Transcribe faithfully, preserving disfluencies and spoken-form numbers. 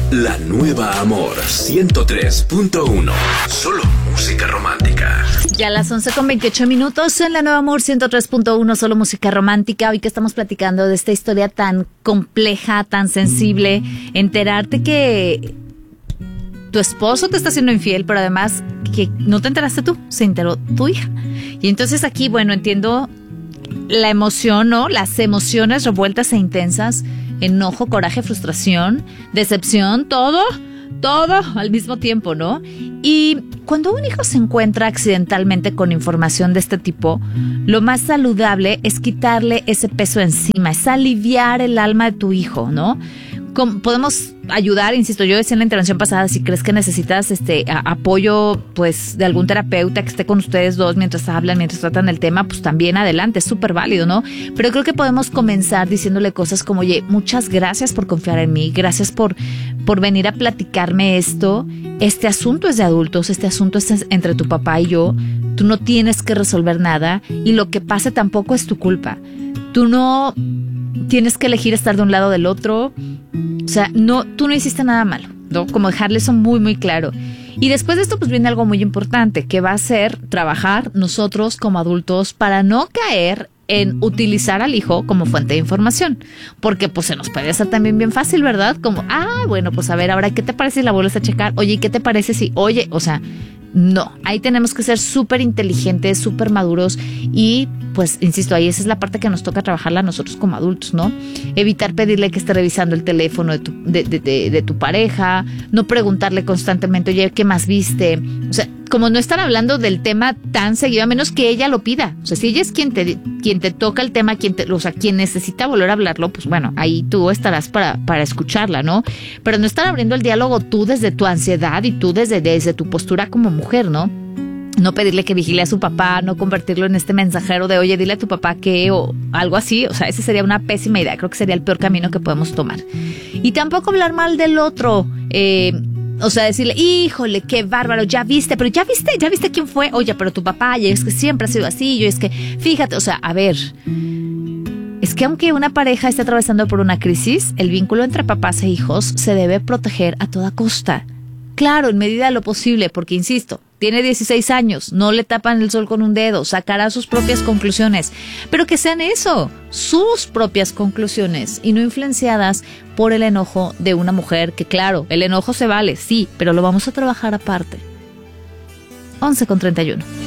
La nueva Amor ciento tres punto uno. Solo música romántica. Ya a las once con veintiocho minutos en La Nueva Amor ciento tres punto uno, solo música romántica. Hoy que estamos platicando de esta historia tan compleja, tan sensible, enterarte que tu esposo te está haciendo infiel, pero además que no te enteraste tú, se enteró tu hija. Y entonces aquí, bueno, entiendo la emoción, ¿no? Las emociones revueltas e intensas, enojo, coraje, frustración, decepción, todo, todo al mismo tiempo, ¿no? Y cuando un hijo se encuentra accidentalmente con información de este tipo, lo más saludable es quitarle ese peso encima, es aliviar el alma de tu hijo, ¿no? ¿Cómo podemos ayudar? Insisto, yo decía en la intervención pasada, si crees que necesitas este a, apoyo pues de algún terapeuta que esté con ustedes dos mientras hablan, mientras tratan el tema, pues también adelante, es súper válido, ¿no? Pero creo que podemos comenzar diciéndole cosas como, oye, muchas gracias por confiar en mí, gracias por, por venir a platicarme esto, este asunto es de adultos, este asunto es entre tu papá y yo, tú no tienes que resolver nada y lo que pase tampoco es tu culpa, tú no tienes que elegir estar de un lado o del otro. O sea, no, tú no hiciste nada malo, ¿no? Como dejarle eso muy, muy claro. Y después de esto, pues viene algo muy importante, que va a ser trabajar nosotros como adultos para no caer en utilizar al hijo como fuente de información. Porque pues se nos puede hacer también bien fácil, ¿verdad? Como, ah, bueno, pues a ver, ahora, ¿qué te parece si la vuelves a checar? Oye, ¿y qué te parece si, oye, o sea, no, ahí tenemos que ser súper inteligentes, súper maduros y pues, insisto, ahí esa es la parte que nos toca trabajarla a nosotros como adultos, ¿no? Evitar pedirle que esté revisando el teléfono de tu, de, de, de, de tu pareja, no preguntarle constantemente, oye, ¿qué más viste? O sea, como no estar hablando del tema tan seguido, a menos que ella lo pida. O sea, si ella es quien te, quien te toca el tema, quien te, o sea, quien necesita volver a hablarlo, pues bueno, ahí tú estarás para, para escucharla, ¿no? Pero no estar abriendo el diálogo tú desde tu ansiedad y tú desde, desde tu postura como mujer, ¿no? No pedirle que vigile a su papá, no convertirlo en este mensajero de, oye, dile a tu papá que, o algo así. O sea, esa sería una pésima idea. Creo que sería el peor camino que podemos tomar. Y tampoco hablar mal del otro. Eh, o sea, decirle, híjole, qué bárbaro, ya viste, pero ya viste, ya viste quién fue. Oye, pero tu papá, y es que siempre ha sido así. Yo es que, fíjate, o sea, a ver, es que aunque una pareja esté atravesando por una crisis, el vínculo entre papás e hijos se debe proteger a toda costa. Claro, en medida de lo posible, porque insisto, tiene dieciséis años, no le tapan el sol con un dedo, sacará sus propias conclusiones, pero que sean eso, sus propias conclusiones y no influenciadas por el enojo de una mujer, que claro, el enojo se vale, sí, pero lo vamos a trabajar aparte. once con treinta y uno.